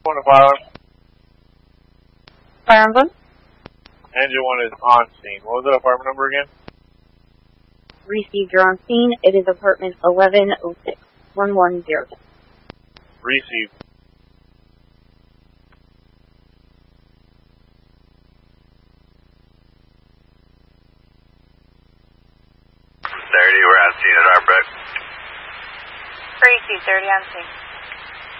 One to fire. Firearms on. Engine 1 is on scene. What was the apartment number again? Received, you're on scene. It is apartment 1106, 110. Received. We're on scene at Arbrecht. Received, 30 on scene.